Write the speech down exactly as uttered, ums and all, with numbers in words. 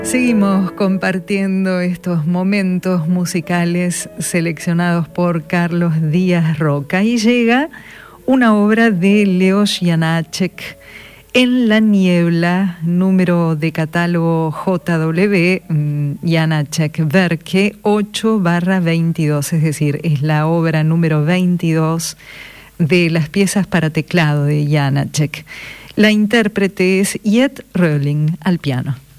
Seguimos compartiendo estos momentos musicales seleccionados por Carlos Díaz Roca y llega una obra de Leos Janáček, En la niebla, número de catálogo J W, Janáček Verke ocho barra veintidós, es decir, es la obra número veintidós de las piezas para teclado de Janáček. La intérprete es Jet Röhling al piano.